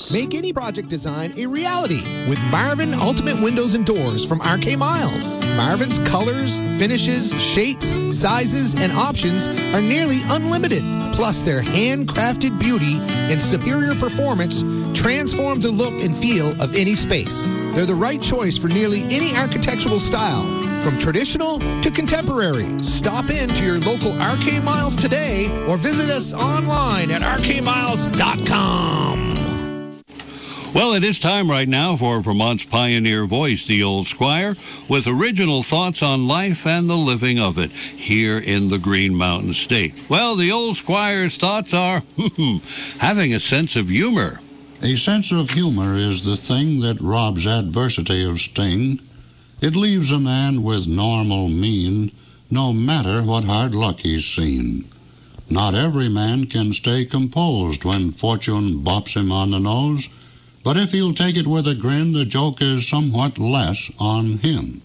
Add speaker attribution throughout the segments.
Speaker 1: Make any project design a reality with Marvin Ultimate Windows and Doors from RK Miles. Marvin's colors, finishes, shapes, sizes, and options are nearly unlimited. Plus, their handcrafted beauty and superior performance transform the look and feel of any space. They're the right choice for nearly any architectural style, from traditional to contemporary. Stop in to your local RK Miles today or visit us online at rkmiles.com.
Speaker 2: Well, it is time right now for Vermont's pioneer voice, the Old Squire, with original thoughts on life and the living of it here in the Green Mountain State. Well, the Old Squire's thoughts are having a sense of humor.
Speaker 3: A sense of humor is the thing that robs adversity of sting. It leaves a man with normal mien, no matter what hard luck he's seen. Not every man can stay composed when fortune bops him on the nose, but if he'll take it with a grin, the joke is somewhat less on him.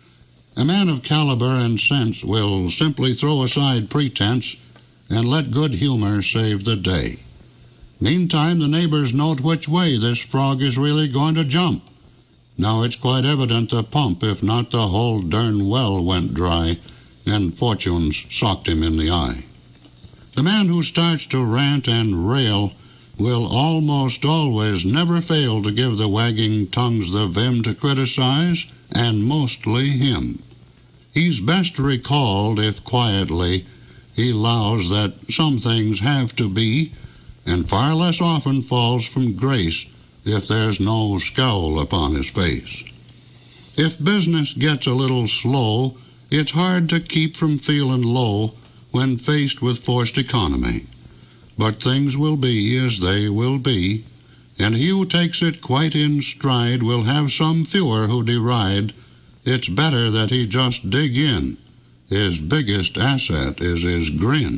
Speaker 3: A man of caliber and sense will simply throw aside pretense and let good humor save the day. Meantime, the neighbors note which way this frog is really going to jump. Now it's quite evident the pump, if not the whole darn well, went dry, and fortunes socked him in the eye. The man who starts to rant and rail will almost always never fail to give the wagging tongues the vim to criticize, and mostly him. He's best recalled if quietly he allows that some things have to be, and far less often falls from grace if there's no scowl upon his face. If business gets a little slow, it's hard to keep from feeling low when faced with forced economy. But things will be as they will be, and he who takes it quite in stride will have some fewer who deride. It's better that he just dig in. His biggest asset is his grin.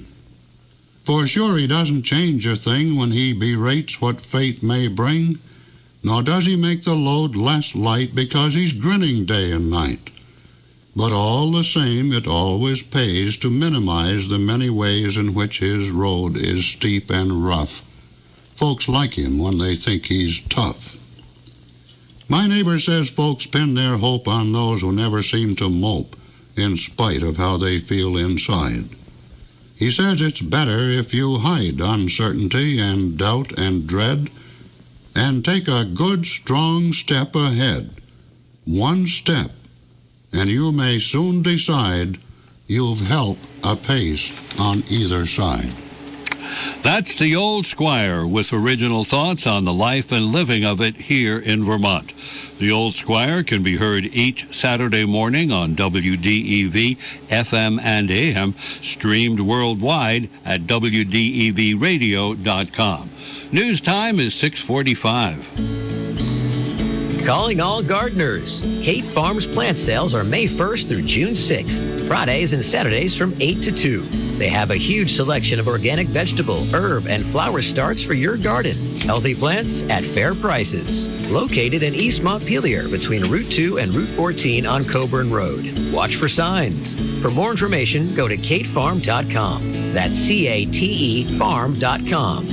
Speaker 3: For sure he doesn't change a thing when he berates what fate may bring, nor does he make the load less light because he's grinning day and night. But all the same, it always pays to minimize the many ways in which his road is steep and rough. Folks like him when they think he's tough. My neighbor says folks pin their hope on those who never seem to mope, in spite of how they feel inside. He says it's better if you hide uncertainty and doubt and dread, and take a good, strong step ahead. One step, and you may soon decide you've help apace on either side.
Speaker 2: That's the Old Squire with original thoughts on the life and living of it here in Vermont. The Old Squire can be heard each Saturday morning on WDEV, FM and AM, streamed worldwide at WDEVradio.com. News time is 6:45.
Speaker 4: Calling all gardeners. Kate Farms plant sales are May 1st through June 6th, Fridays and Saturdays from 8 to 2. They have a huge selection of organic vegetable, herb, and flower starts for your garden. Healthy plants at fair prices. Located in East Montpelier between Route 2 and Route 14 on Coburn Road. Watch for signs. For more information, go to katefarm.com. That's CATE farm.com.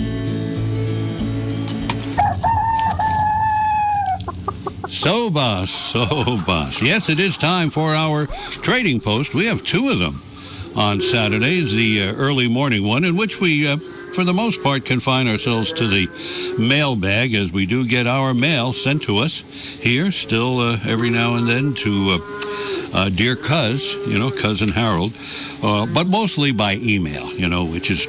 Speaker 2: So, boss. Yes, it is time for our trading post. We have two of them on Saturdays, the early morning one, in which we, for the most part, confine ourselves to the mailbag, as we do get our mail sent to us here, still every now and then, to dear Cousin Harold, but mostly by email, which is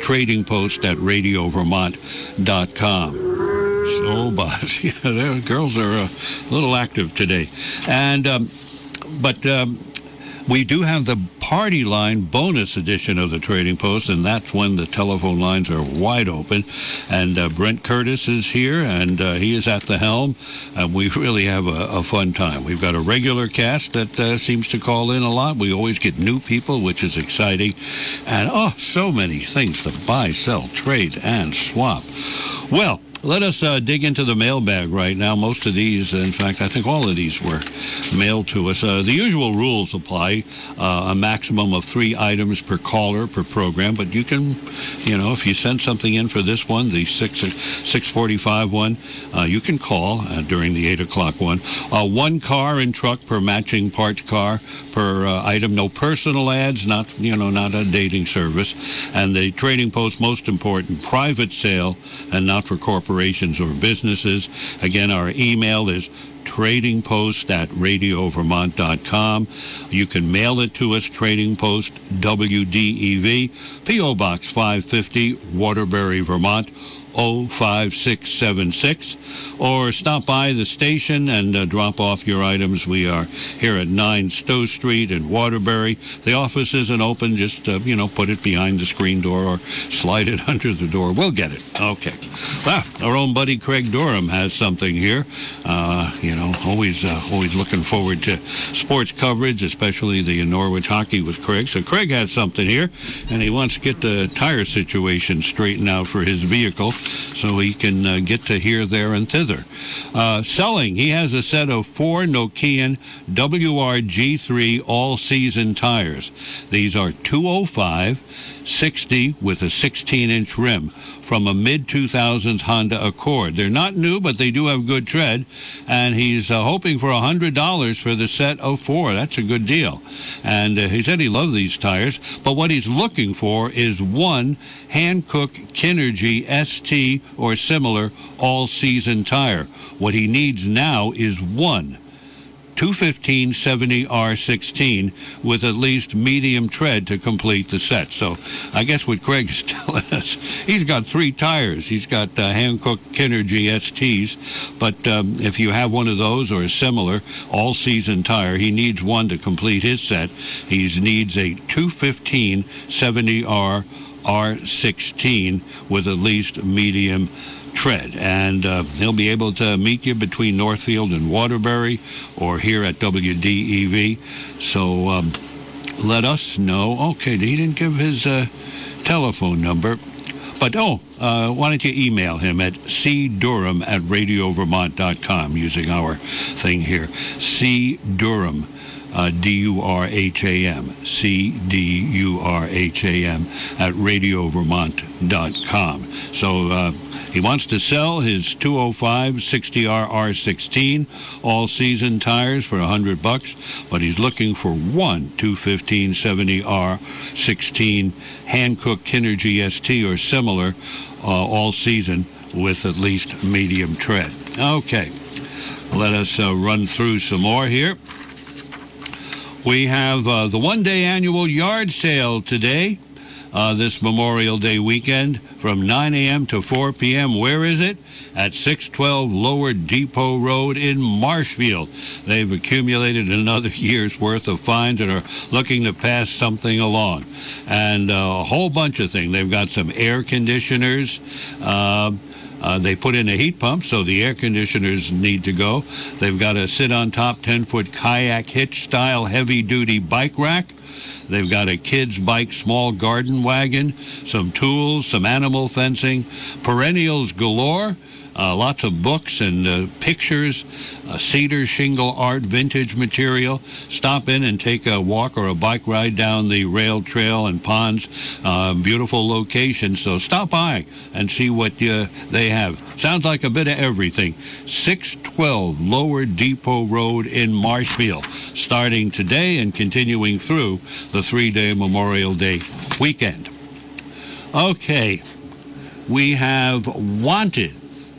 Speaker 2: tradingpost@radiovermont.com. So, boss, yeah, the girls are a little active today. And, but we do have the party line bonus edition of the Trading Post, and that's when the telephone lines are wide open. And Brent Curtis is here, and he is at the helm, and we really have a fun time. We've got a regular cast that seems to call in a lot. We always get new people, which is exciting. And, so many things to buy, sell, trade, and swap. Well, let us dig into the mailbag right now. Most of these, in fact, I think all of these were mailed to us. The usual rules apply, a maximum of 3 items per caller per program, but you can, if you send something in for this one, the 6:45 one, you can call during the 8 o'clock one. 1 car and truck per matching parts car per item. No personal ads, not a dating service. And the Trading Post, most important, private sale and not for corporations or businesses. Again, our email is tradingpost@radiovermont.com. You can mail it to us, Trading Post, WDEV, P.O. Box 550, Waterbury, Vermont, 05676, or stop by the station and drop off your items. We are here at 9 Stowe Street in Waterbury. The office isn't open. Just, put it behind the screen door or slide it under the door. We'll get it. Okay. Well, our own buddy Craig Durham has something here. Always looking forward to sports coverage, especially the Norwich hockey with Craig. So Craig has something here, and he wants to get the tire situation straightened out for his vehicle, so he can get to here, there, and thither. Selling, he has a set of 4 Nokian WRG3 all-season tires. These are 205, 60 with a 16-inch rim from a mid-2000s Honda Accord. They're not new, but they do have good tread, and he's hoping for $100 for the set of 4. That's a good deal. And he said he loved these tires, but what he's looking for is 1 Hankook Kinergy ST or similar all-season tire. What he needs now is 1 215/70R16 with at least medium tread to complete the set. So I guess what Craig is telling us, he's got 3 tires. He's got Hankook Kinergy STs, but if you have one of those or a similar all-season tire, he needs 1 to complete his set. He needs a 215/70R R16 with at least medium tread, and he'll be able to meet you between Northfield and Waterbury or here at WDEV. So let us know. Okay, he didn't give his telephone number, but why don't you email him at cdurham@radiovermont.com using our thing here. cdurham, DURHAM, CDURHAM @radiovermont.com. So he wants to sell his 205 60R R16 all-season tires for $100, but he's looking for 1 215/70R 16 Hankook Kinergy ST or similar all-season with at least medium tread. Okay, let us run through some more here. We have the one-day annual yard sale today, this Memorial Day weekend, from 9 a.m. to 4 p.m. Where is it? At 612 Lower Depot Road in Marshfield. They've accumulated another year's worth of fines and are looking to pass something along. And a whole bunch of things. They've got some air conditioners. They put in a heat pump, so the air conditioners need to go. They've got a sit-on-top 10-foot kayak hitch-style heavy-duty bike rack. They've got a kid's bike small garden wagon, some tools, some animal fencing, perennials galore, lots of books and pictures, cedar shingle art vintage material. Stop in and take a walk or a bike ride down the rail trail and ponds. Beautiful location, so stop by and see what they have. Sounds like a bit of everything. 612 Lower Depot Road in Marshfield, starting today and continuing through the 3-day Memorial Day weekend. Okay, we have Wanted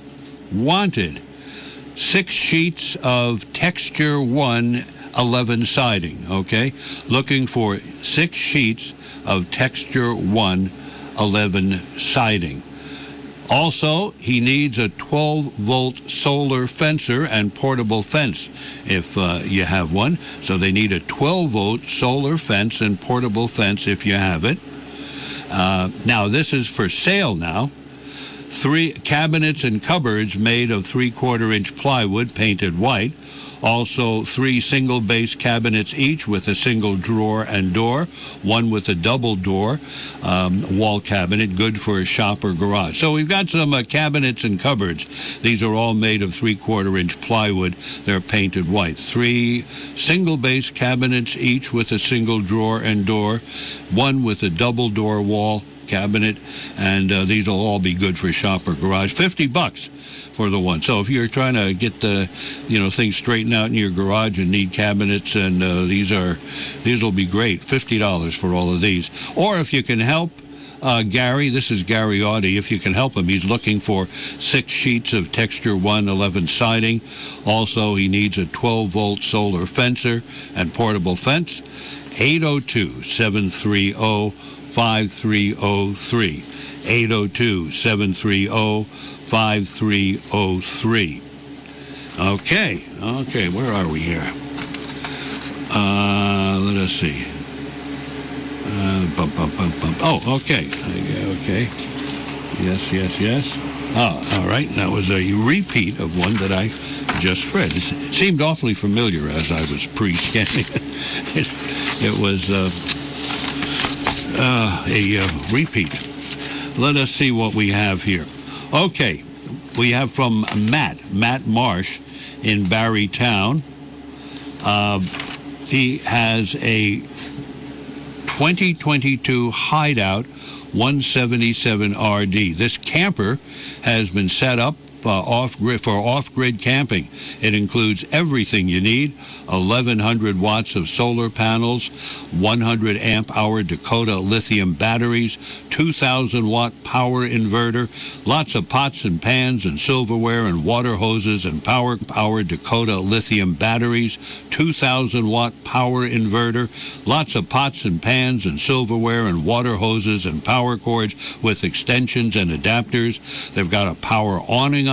Speaker 2: 6 sheets of Texture 1 11 siding, okay? Looking for 6 sheets of Texture 1 11 siding. Also, he needs a 12-volt solar fencer and portable fence if you have one. So they need a 12-volt solar fence and portable fence if you have it. Now, this is for sale now. 3 cabinets and cupboards made of 3/4-inch plywood painted white. Also, 3 single base cabinets each with a single drawer and door, one with a double door wall cabinet, good for a shop or garage. So we've got some cabinets and cupboards. These are all made of 3/4-inch plywood. They're painted white. 3 single base cabinets each with a single drawer and door, one with a double door wall cabinet, and these will all be good for shop or garage. $50 for the one. So if you're trying to get the things straightened out in your garage and need cabinets, and these will be great. $50 for all of these. Or if you can help Gary, this is Gary Audie. If you can help him, he's looking for 6 sheets of Texture 111 siding. Also, he needs a 12-volt solar fencer and portable fence. 802-730-5303. 802-730-5303. Okay, where are we here? Let us see. Oh, okay. Okay. Yes. Oh, all right. That was a repeat of one that I just read. It seemed awfully familiar as I was pre-scanning. It was a repeat. Let us see what we have here. Okay. We have from Matt Marsh in Barrytown. He has a 2022 Hideout 177 RD. This camper has been set up off-grid camping. It includes everything you need: 1,100 watts of solar panels, 100 amp-hour Dakota lithium batteries, 2,000-watt power inverter, lots of pots and pans and silverware and water hoses and power Dakota lithium batteries, 2,000-watt power inverter, lots of pots and pans and silverware and water hoses and power cords with extensions and adapters. They've got a power awning